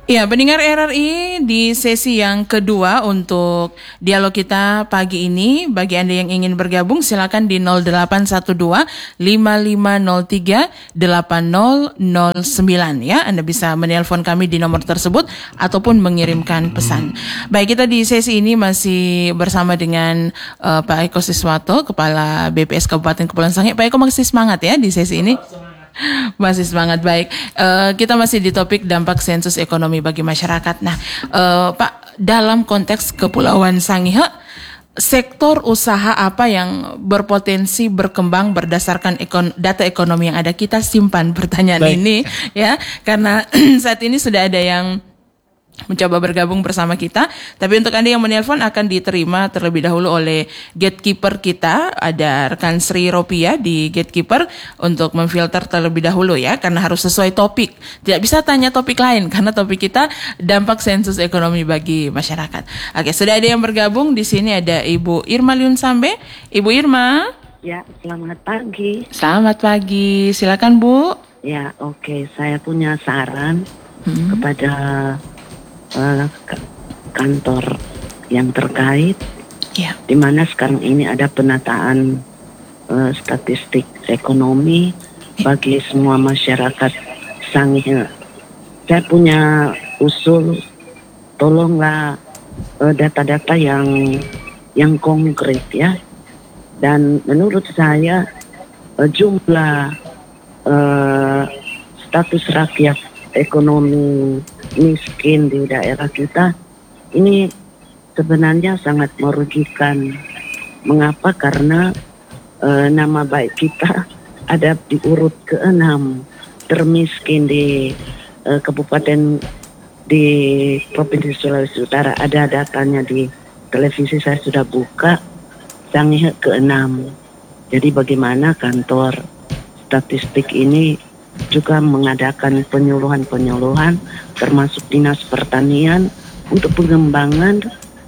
Ya, pendengar RRI di sesi yang kedua untuk dialog kita pagi ini. Bagi Anda yang ingin bergabung, silakan di 0812 5503 8009 ya. Anda bisa menelpon kami di nomor tersebut ataupun mengirimkan pesan. Baik, kita di sesi ini masih bersama dengan Pak Eko Siswanto, Kepala BPS Kabupaten Kepulauan Sangihe. Pak Eko masih semangat ya di sesi ini? Masih semangat, baik. Kita masih di topik dampak sensus ekonomi bagi masyarakat. Nah, Pak, dalam konteks Kepulauan Sangihe, sektor usaha apa yang berpotensi berkembang berdasarkan data ekonomi yang ada? Kita simpan pertanyaan ini ya, karena saat ini sudah ada yang mencoba bergabung bersama kita. Tapi untuk Anda yang menelpon akan diterima terlebih dahulu oleh gatekeeper kita. Ada rekan Sri Ropia di gatekeeper untuk memfilter terlebih dahulu ya, karena harus sesuai topik. Tidak bisa tanya topik lain karena topik kita dampak sensus ekonomi bagi masyarakat. Oke, sudah ada yang bergabung. Di sini ada Ibu Irma Liun Sambe. Ibu Irma. Ya, selamat pagi. Selamat pagi. Silakan, Bu. Ya, oke. Saya punya saran kepada kantor yang terkait, di mana sekarang ini ada penataan statistik ekonomi bagi semua masyarakat Sangihe. Saya punya usul, tolonglah data-data yang konkret ya. Dan menurut saya jumlah status rakyat ekonomi miskin di daerah kita ini sebenarnya sangat merugikan. Mengapa? Karena nama baik kita ada di urut ke-6 termiskin di kabupaten di Provinsi Sulawesi Utara. Ada datanya di televisi, saya sudah buka, Sangihe ke-6. Jadi bagaimana kantor statistik ini juga mengadakan penyuluhan termasuk Dinas Pertanian untuk pengembangan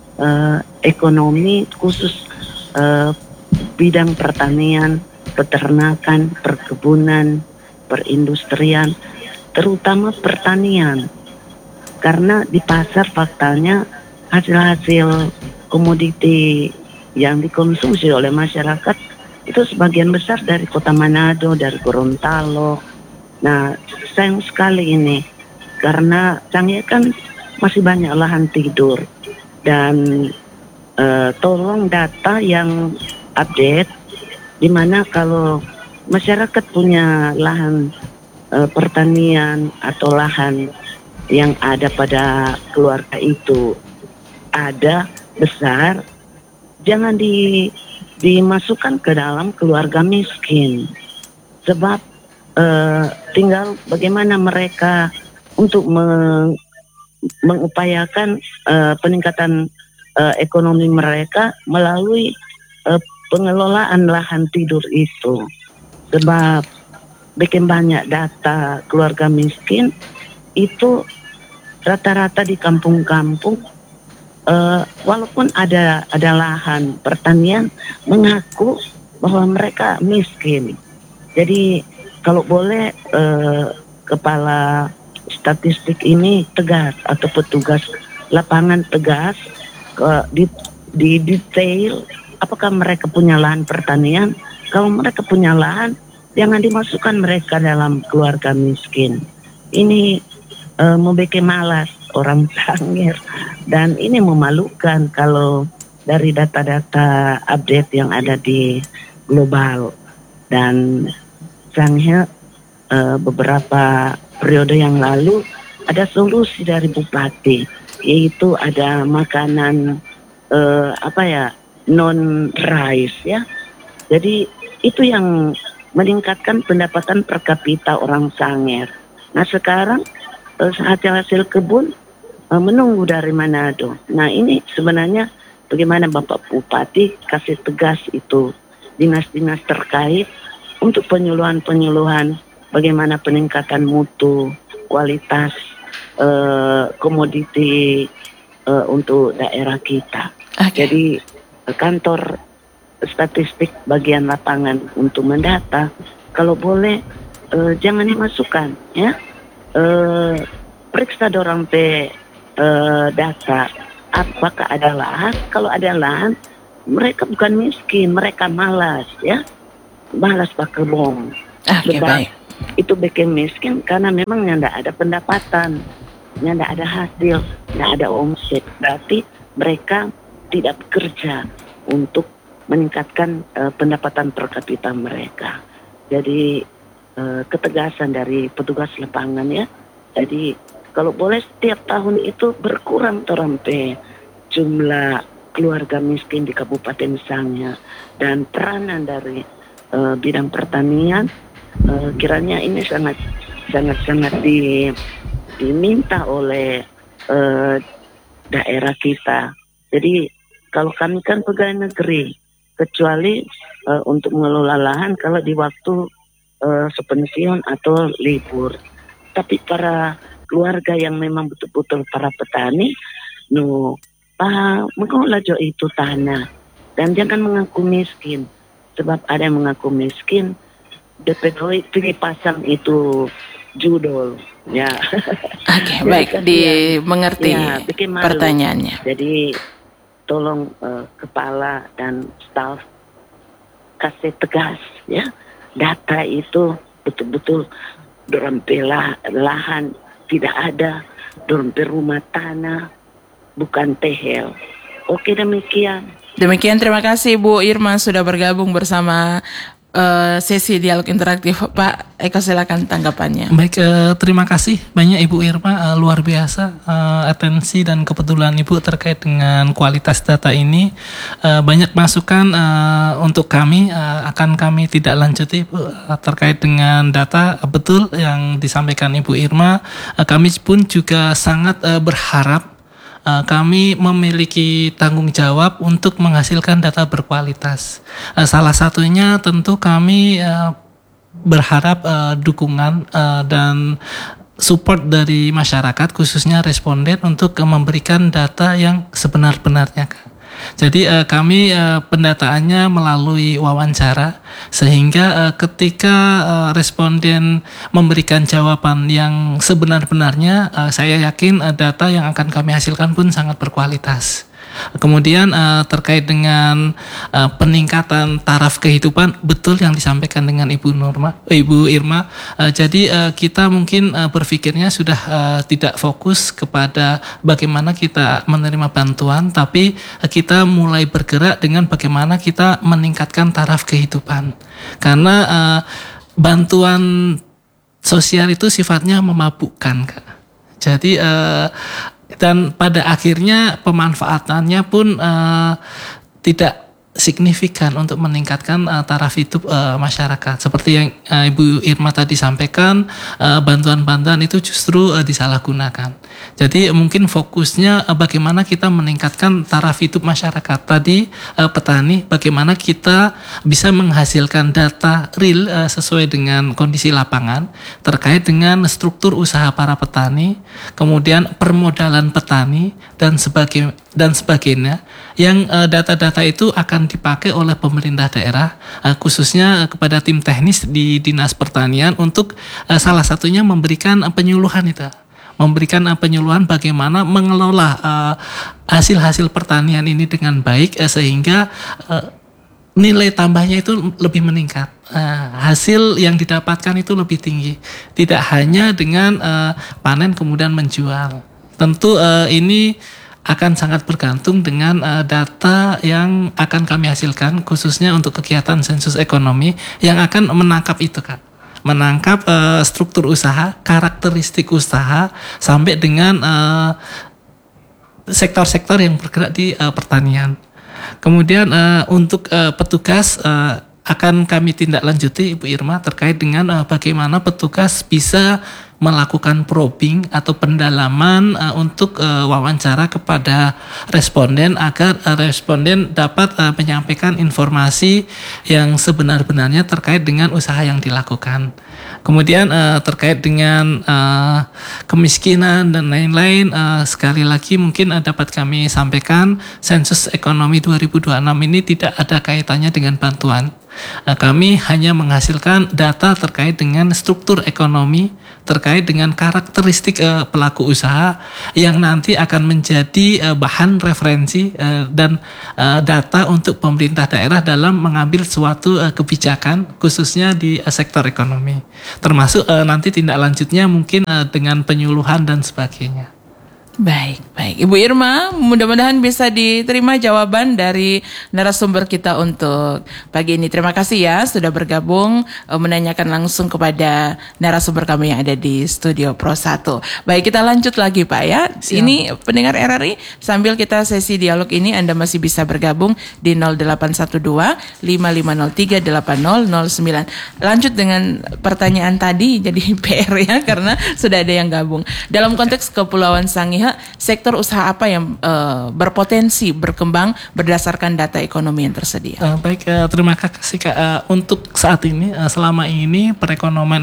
ekonomi khusus bidang pertanian, peternakan, perkebunan, perindustrian, terutama pertanian. Karena di pasar faktanya hasil-hasil komoditi yang dikonsumsi oleh masyarakat itu sebagian besar dari Kota Manado, dari Gorontalo. Nah, sayang sekali ini karena Sangihe kan masih banyak lahan tidur, dan tolong data yang update, di mana kalau masyarakat punya lahan pertanian atau lahan yang ada pada keluarga itu ada besar, jangan dimasukkan ke dalam keluarga miskin, sebab tinggal bagaimana mereka untuk mengupayakan peningkatan ekonomi mereka melalui pengelolaan lahan tidur itu. Sebab bikin banyak data keluarga miskin itu rata-rata di kampung-kampung, walaupun ada lahan pertanian, mengaku bahwa mereka miskin. Jadi kalau boleh kepala statistik ini tegas, atau petugas lapangan tegas di detail apakah mereka punya lahan pertanian. Kalau mereka punya lahan, jangan dimasukkan mereka dalam keluarga miskin. Ini membuat malas orang Sangihe, dan ini memalukan kalau dari data-data update yang ada di global. Dan Sangihe beberapa periode yang lalu ada solusi dari bupati, yaitu ada makanan non rice ya. Jadi itu yang meningkatkan pendapatan per kapita orang Sangihe. Nah sekarang hasil kebun menunggu dari Manado. Nah ini sebenarnya bagaimana Bapak Bupati kasih tegas itu dinas-dinas terkait untuk penyuluhan bagaimana peningkatan mutu, kualitas komoditi untuk daerah kita. Jadi kantor statistik bagian lapangan untuk mendata, kalau boleh jangan dimasukkan ya periksa dorang pe data apakah ada lahan. Kalau ada lahan, mereka bukan miskin, mereka malas ya, malas berkebun. Oke, Sebab baik. itu bikin miskin karena memang tidak ada pendapatan, tidak ada hasil, tidak ada omset. Berarti mereka tidak bekerja untuk meningkatkan pendapatan per kapita mereka. Jadi ketegasan dari petugas lapangan ya. Jadi kalau boleh setiap tahun itu berkurang sampai jumlah keluarga miskin di Kabupaten Sangya, dan peranan dari bidang pertanian kiranya ini sangat diminta oleh daerah kita. Jadi kalau kami kan pegawai negeri, kecuali untuk mengelola lahan kalau di waktu sepensiun atau libur. Tapi para keluarga yang memang betul-betul para petani, mengelola jo itu tanah, dan jangan mengaku miskin. Sebab ada yang mengaku miskin, DPO itu dipasang itu judul, ya. Oke, baik, dimengerti ya, bikin malu. Pertanyaannya. Jadi tolong kepala dan staf kasih tegas ya, data itu betul-betul dorempela lahan tidak ada, dorempe rumah tanah, bukan tehel. Oke, demikian. Demikian, terima kasih Bu Irma sudah bergabung bersama sesi dialog interaktif. Pak Eko, silakan tanggapannya. Baik, terima kasih banyak Ibu Irma, luar biasa atensi dan kepedulian Ibu terkait dengan kualitas data ini. Banyak masukan untuk kami, akan kami tidak lanjuti Bu, terkait dengan data. Betul yang disampaikan Ibu Irma, kami pun juga sangat berharap kami memiliki tanggung jawab untuk menghasilkan data berkualitas. Salah satunya tentu kami berharap dukungan dan support dari masyarakat, khususnya responden, untuk memberikan data yang sebenar-benarnya. Jadi kami pendataannya melalui wawancara, sehingga ketika responden memberikan jawaban yang sebenar-benarnya, saya yakin data yang akan kami hasilkan pun sangat berkualitas. Kemudian terkait dengan peningkatan taraf kehidupan, betul yang disampaikan dengan Ibu Irma. Jadi kita mungkin berpikirnya sudah tidak fokus kepada bagaimana kita menerima bantuan, tapi kita mulai bergerak dengan bagaimana kita meningkatkan taraf kehidupan. Karena bantuan sosial itu sifatnya memabukkan, Kak. Jadi dan pada akhirnya pemanfaatannya pun tidak signifikan untuk meningkatkan taraf hidup masyarakat. Seperti yang Ibu Irma tadi sampaikan, bantuan-bantuan itu justru disalahgunakan. Jadi mungkin fokusnya bagaimana kita meningkatkan taraf hidup masyarakat. Tadi petani, bagaimana kita bisa menghasilkan data real sesuai dengan kondisi lapangan terkait dengan struktur usaha para petani, kemudian permodalan petani dan sebagainya, yang data-data itu akan dipakai oleh pemerintah daerah, khususnya kepada tim teknis di Dinas Pertanian, untuk salah satunya memberikan penyuluhan itu. Memberikan penyuluhan bagaimana mengelola hasil-hasil pertanian ini dengan baik, sehingga nilai tambahnya itu lebih meningkat. Hasil yang didapatkan itu lebih tinggi. Tidak hanya dengan panen kemudian menjual. Tentu ini akan sangat bergantung dengan data yang akan kami hasilkan, khususnya untuk kegiatan sensus ekonomi yang akan menangkap itu, Kak. Menangkap struktur usaha, karakteristik usaha, sampai dengan sektor-sektor yang bergerak di pertanian. Kemudian untuk petugas akan kami tindak lanjuti, Ibu Irma, terkait dengan bagaimana petugas bisa melakukan probing atau pendalaman untuk wawancara kepada responden, agar responden dapat menyampaikan informasi yang sebenar-benarnya terkait dengan usaha yang dilakukan. Kemudian terkait dengan kemiskinan dan lain-lain, sekali lagi mungkin dapat kami sampaikan, sensus ekonomi 2026 ini tidak ada kaitannya dengan bantuan. Kami hanya menghasilkan data terkait dengan struktur ekonomi, terkait dengan karakteristik pelaku usaha yang nanti akan menjadi bahan referensi dan data untuk pemerintah daerah dalam mengambil suatu kebijakan khususnya di sektor ekonomi. Termasuk nanti tindak lanjutnya mungkin dengan penyuluhan dan sebagainya. Baik. Ibu Irma, mudah-mudahan bisa diterima jawaban dari narasumber kita untuk pagi ini. Terima kasih ya sudah bergabung menanyakan langsung kepada narasumber kami yang ada di Studio Pro 1. Baik, kita lanjut lagi Pak ya. Siap. Ini pendengar RRI, sambil kita sesi dialog ini Anda masih bisa bergabung di 0812 5503 8009. Lanjut dengan pertanyaan tadi, jadi PR ya karena sudah ada yang gabung. Dalam konteks Kepulauan Sangihe, sektor usaha apa yang berpotensi berkembang berdasarkan data ekonomi yang tersedia? Baik, terima kasih Kak. Untuk saat ini, selama ini perekonomian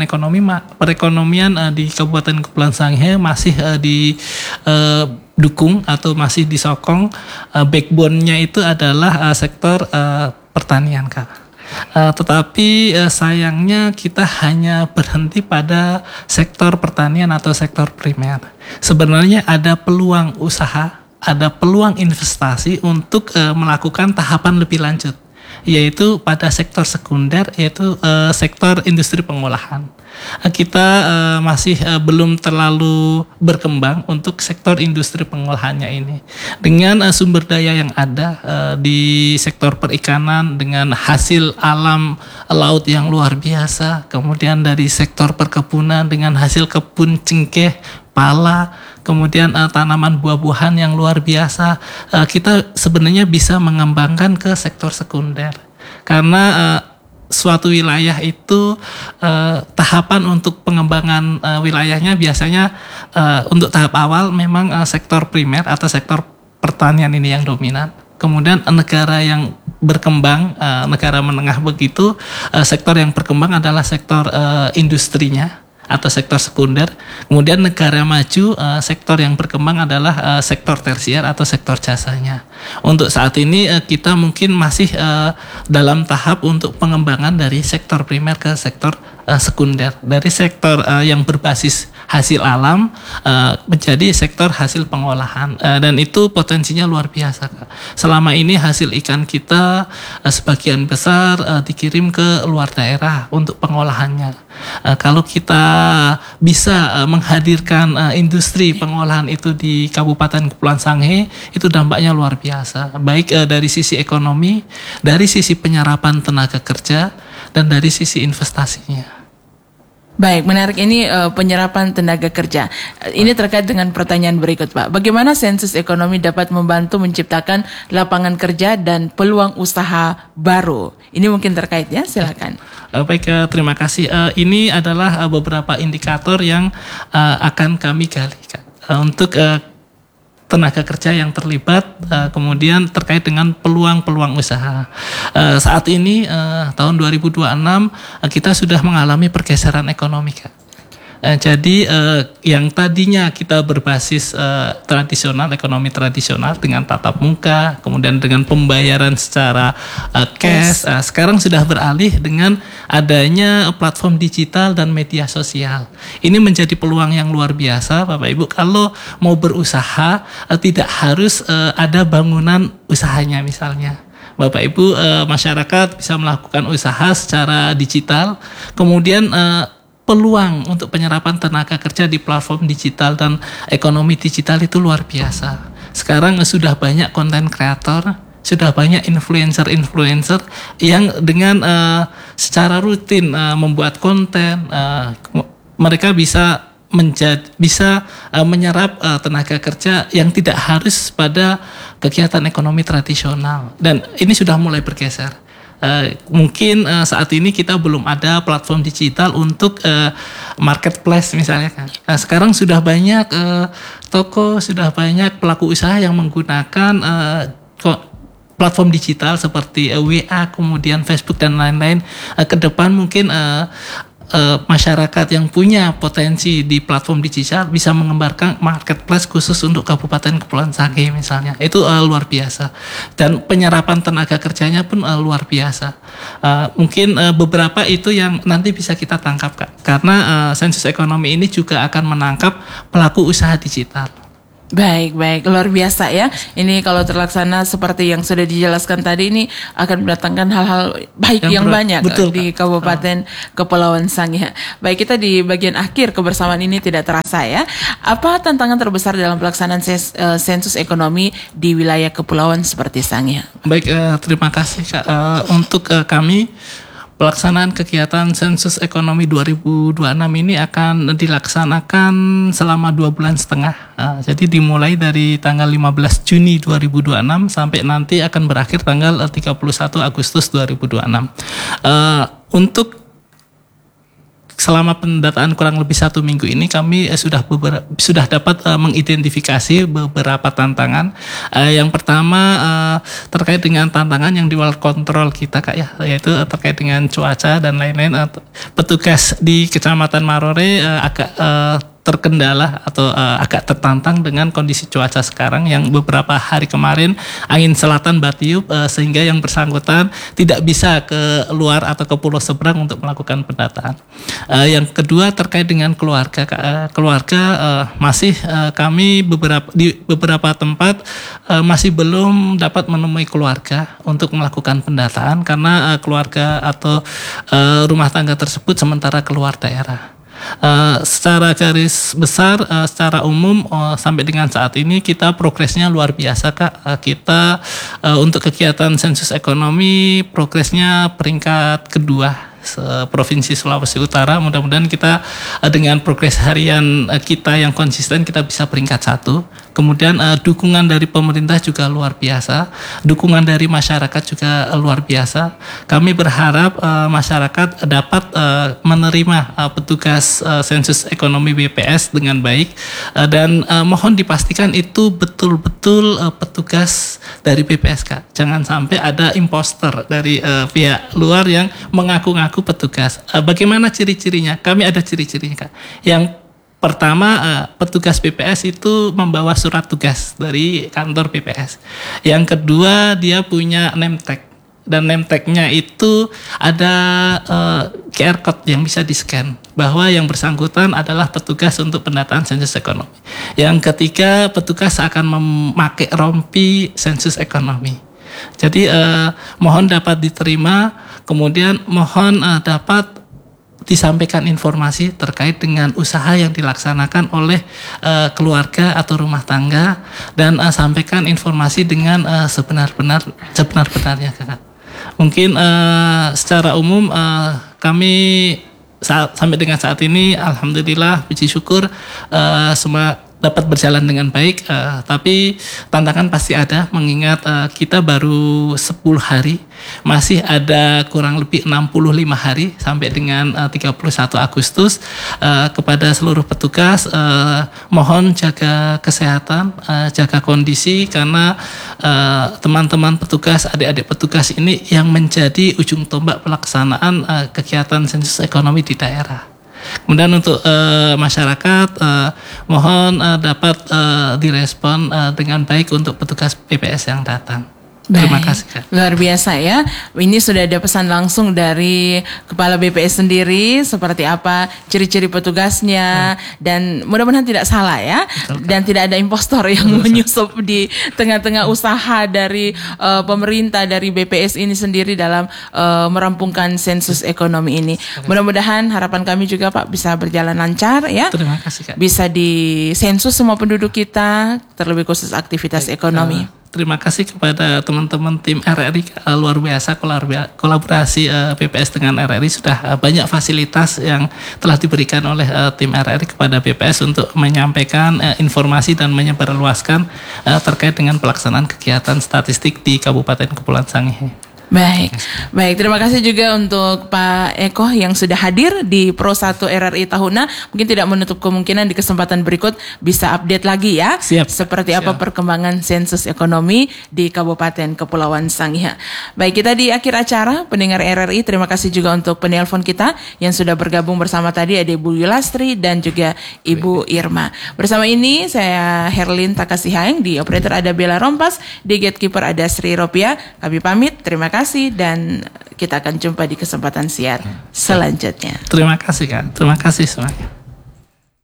di Kabupaten Kepulauan Sangihe masih didukung atau masih disokong. Backbone-nya itu adalah sektor pertanian Kak. Tetapi sayangnya kita hanya berhenti pada sektor pertanian atau sektor primer. Sebenarnya ada peluang usaha, ada peluang investasi untuk melakukan tahapan lebih lanjut, yaitu pada sektor sekunder, yaitu sektor industri pengolahan. Kita masih belum terlalu berkembang untuk sektor industri pengolahannya ini. Dengan sumber daya yang ada di sektor perikanan dengan hasil alam laut yang luar biasa, kemudian dari sektor perkebunan dengan hasil kebun cengkeh, pala, kemudian tanaman buah-buahan yang luar biasa, kita sebenarnya bisa mengembangkan ke sektor sekunder. Karena suatu wilayah itu tahapan untuk pengembangan wilayahnya biasanya untuk tahap awal memang sektor primer atau sektor pertanian ini yang dominan. Kemudian negara yang berkembang, negara menengah begitu, sektor yang berkembang adalah sektor industrinya atau sektor sekunder. Kemudian negara maju, sektor yang berkembang adalah sektor tersier atau sektor jasanya. Untuk saat ini kita mungkin masih dalam tahap untuk pengembangan dari sektor primer ke sektor sekunder, dari sektor yang berbasis hasil alam menjadi sektor hasil pengolahan, dan itu potensinya luar biasa Kak. Selama ini hasil ikan kita sebagian besar dikirim ke luar daerah untuk pengolahannya. Kalau kita bisa menghadirkan industri pengolahan itu di Kabupaten Kepulauan Sangihe, itu dampaknya luar biasa, baik dari sisi ekonomi, dari sisi penyerapan tenaga kerja, dan dari sisi investasinya. Baik, menarik ini penyerapan tenaga kerja. Ini terkait dengan pertanyaan berikut Pak. Bagaimana sensus ekonomi dapat membantu menciptakan lapangan kerja dan peluang usaha baru? Ini mungkin terkait ya, silakan. Baik, terima kasih. Ini adalah beberapa indikator yang akan kami gali untuk tenaga kerja yang terlibat, kemudian terkait dengan peluang-peluang usaha. Saat ini tahun 2026 kita sudah mengalami pergeseran ekonomi Kak. Jadi yang tadinya kita berbasis tradisional, ekonomi tradisional dengan tatap muka, kemudian dengan pembayaran secara cash, sekarang sudah beralih dengan adanya platform digital dan media sosial. Ini menjadi peluang yang luar biasa Bapak Ibu. Kalau mau berusaha tidak harus ada bangunan usahanya misalnya. Bapak Ibu, masyarakat bisa melakukan usaha secara digital, kemudian peluang untuk penyerapan tenaga kerja di platform digital dan ekonomi digital itu luar biasa. Sekarang sudah banyak konten kreator, sudah banyak influencer yang dengan secara rutin membuat konten, mereka bisa menyerap tenaga kerja yang tidak harus pada kegiatan ekonomi tradisional, dan ini sudah mulai bergeser. Mungkin saat ini kita belum ada platform digital untuk marketplace misalnya kan. Sekarang sudah banyak toko, sudah banyak pelaku usaha yang menggunakan platform digital seperti WA, kemudian Facebook dan lain-lain. Ke depan mungkin masyarakat yang punya potensi di platform digital bisa mengembangkan marketplace khusus untuk Kabupaten Kepulauan Sangihe misalnya. Itu luar biasa. Dan penyerapan tenaga kerjanya pun luar biasa. Mungkin beberapa itu yang nanti bisa kita tangkap, Kak. Karena sensus ekonomi ini juga akan menangkap pelaku usaha digital. Baik, luar biasa ya. Ini kalau terlaksana seperti yang sudah dijelaskan tadi, ini akan mendatangkan hal-hal baik yang banyak betul, di Kabupaten Kepulauan Sangihe. Baik, kita di bagian akhir kebersamaan ini tidak terasa ya. Apa tantangan terbesar dalam pelaksanaan sensus ekonomi di wilayah kepulauan seperti Sangihe? Baik, terima kasih Kak. Untuk kami, pelaksanaan kegiatan sensus ekonomi 2026 ini akan dilaksanakan selama 2 bulan setengah. Jadi dimulai dari tanggal 15 Juni 2026 sampai nanti akan berakhir tanggal 31 Agustus 2026. Untuk selama pendataan kurang lebih 1 minggu ini kami sudah dapat mengidentifikasi beberapa tantangan. Yang pertama terkait dengan tantangan yang di luar kontrol kita, Kak, ya, yaitu terkait dengan cuaca dan lain-lain. Petugas di Kecamatan Marore agak terkendala atau agak tertantang dengan kondisi cuaca sekarang yang beberapa hari kemarin angin selatan bertiup sehingga yang bersangkutan tidak bisa ke luar atau ke pulau seberang untuk melakukan pendataan. Yang kedua terkait dengan keluarga. Keluarga masih kami di beberapa tempat masih belum dapat menemui keluarga untuk melakukan pendataan karena keluarga atau rumah tangga tersebut sementara keluar daerah. Secara garis besar, secara umum sampai dengan saat ini kita progresnya luar biasa, Kak. Kita untuk kegiatan sensus ekonomi progresnya peringkat kedua Provinsi Sulawesi Utara. Mudah-mudahan kita dengan progres harian kita yang konsisten kita bisa peringkat 1. Kemudian dukungan dari pemerintah juga luar biasa, dukungan dari masyarakat juga luar biasa. Kami berharap masyarakat dapat menerima petugas sensus ekonomi BPS dengan baik dan mohon dipastikan itu betul-betul petugas dari BPS, Kak. Jangan sampai ada imposter dari pihak luar yang mengaku-ngaku petugas. Bagaimana ciri-cirinya? Kami ada ciri-cirinya, Kak. Yang pertama, petugas BPS itu membawa surat tugas dari kantor BPS. Yang kedua, dia punya name tag. Dan name tag-nya itu ada QR code yang bisa di-scan bahwa yang bersangkutan adalah petugas untuk pendataan sensus ekonomi. Yang ketiga, petugas akan memakai rompi sensus ekonomi. Jadi mohon dapat diterima, kemudian mohon dapat disampaikan informasi terkait dengan usaha yang dilaksanakan oleh keluarga atau rumah tangga dan sampaikan informasi dengan sebenar-benarnya, Kak. Mungkin secara umum kami sampai dengan saat ini alhamdulillah puji syukur semua dapat berjalan dengan baik, tapi tantangan pasti ada mengingat kita baru 10 hari, masih ada kurang lebih 65 hari sampai dengan 31 Agustus. Kepada seluruh petugas mohon jaga kesehatan, jaga kondisi karena teman-teman petugas, adik-adik petugas ini yang menjadi ujung tombak pelaksanaan kegiatan sensus ekonomi di daerah. Kemudian untuk masyarakat mohon dapat direspon dengan baik untuk petugas BPS yang datang. Terima kasih, Kak. Luar biasa ya. Ini sudah ada pesan langsung dari Kepala BPS sendiri seperti apa ciri-ciri petugasnya dan mudah-mudahan tidak salah ya. Betul, dan tidak ada impostor yang menyusup di tengah-tengah usaha dari pemerintah dari BPS ini sendiri dalam merampungkan sensus ekonomi ini. Mudah-mudahan harapan kami juga Pak bisa berjalan lancar ya. Terima kasih, Kak. Bisa disensus semua penduduk kita terlebih khusus aktivitas ekonomi. Terima kasih kepada teman-teman tim RRI, luar biasa kolaborasi BPS dengan RRI, sudah banyak fasilitas yang telah diberikan oleh tim RRI kepada BPS untuk menyampaikan informasi dan menyebarluaskan terkait dengan pelaksanaan kegiatan statistik di Kabupaten Kepulauan Sangihe. Baik, baik. Terima kasih juga untuk Pak Eko yang sudah hadir di Pro 1 RRI Tahuna. Mungkin tidak menutup kemungkinan di kesempatan berikut bisa update lagi ya. Siap. Seperti apa perkembangan sensus ekonomi di Kabupaten Kepulauan Sangihe. Baik, kita di akhir acara pendengar RRI. Terima kasih juga untuk penelpon kita yang sudah bergabung bersama tadi, ada Ibu Yulastri dan juga Ibu Irma. Bersama ini saya Herlin Takasihaeng, di operator ada Bella Rompas, di gatekeeper ada Sri Ropia. Kami pamit, terima kasih dan kita akan jumpa di kesempatan siar selanjutnya. Terima kasih Kak, terima kasih semuanya.